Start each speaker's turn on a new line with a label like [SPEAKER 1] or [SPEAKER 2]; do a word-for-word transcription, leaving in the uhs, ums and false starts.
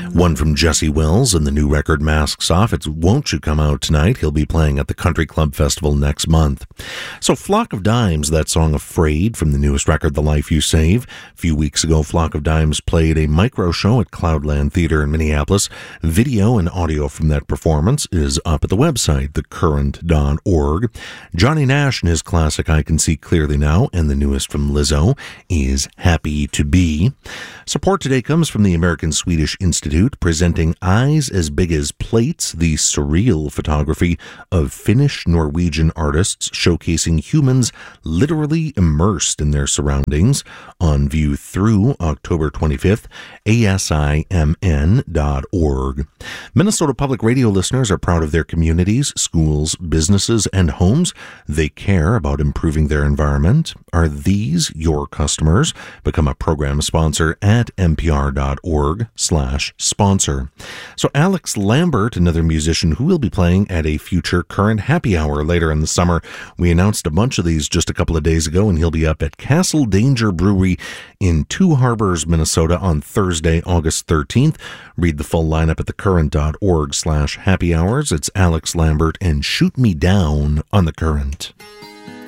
[SPEAKER 1] One from Jesse Wells and the new record Masks Off. It's Won't You Come Out Tonight. He'll be playing at the Country Club Festival next month. So Flock of Dimes, that song Afraid from the newest record, The Life You Save. A few weeks ago, Flock of Dimes played a micro show at Cloudland Theater in Minneapolis. Video and audio from that performance is up at the website, the current dot org. Johnny Nash and his classic I Can See Clearly Now, and the newest from Lizzo is Happy to Be. Support today comes from the American Swedish Institute, presenting Eyes as Big as Plates, the surreal photography of Finnish-Norwegian artists showcasing humans literally immersed in their surroundings, on view through October twenty-fifth, A S I M N dot org. Minnesota Public Radio listeners are proud of their communities, schools, businesses, and homes. They care about improving their environment. Are these your customers? Become a program sponsor at npr.org slash sponsor. So Alex Lambert, another musician who will be playing at a future Current Happy Hour later in the summer. We announced a bunch of these just a couple of days ago, and he'll be up at Castle Danger Brewery in Two Harbors, Minnesota on Thursday, August thirteenth. Read the full lineup at thecurrent.org slash happy hours. It's Alex Lambert and Shoot Me Down on The Current.